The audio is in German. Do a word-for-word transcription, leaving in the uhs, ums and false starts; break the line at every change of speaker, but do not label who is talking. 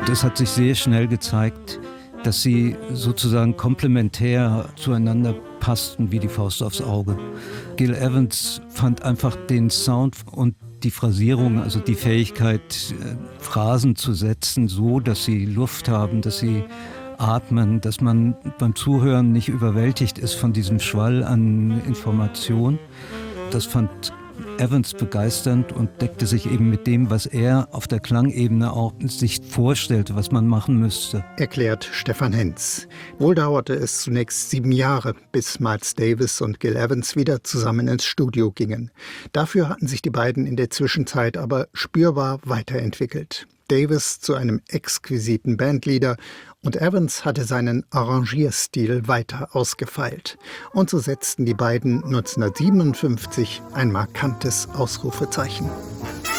Das hat sich sehr schnell gezeigt, dass sie sozusagen komplementär zueinander passten wie die Faust aufs Auge. Gil Evans fand einfach den Sound und die Phrasierung, also die Fähigkeit, Phrasen zu setzen, so, dass sie Luft haben, dass sie atmen, dass man beim Zuhören nicht überwältigt ist von diesem Schwall an Information. Das fand Evans begeisternd und deckte sich eben mit dem, was er auf der Klangebene auch sich vorstellte, was man machen müsste.
Erklärt Stefan Henz. Wohl dauerte es zunächst sieben Jahre, bis Miles Davis und Gil Evans wieder zusammen ins Studio gingen. Dafür hatten sich die beiden in der Zwischenzeit aber spürbar weiterentwickelt. Davis zu einem exquisiten Bandleader und Evans hatte seinen Arrangierstil weiter ausgefeilt. Und so setzten die beiden neunzehnhundertsiebenundfünfzig ein markantes Ausrufezeichen.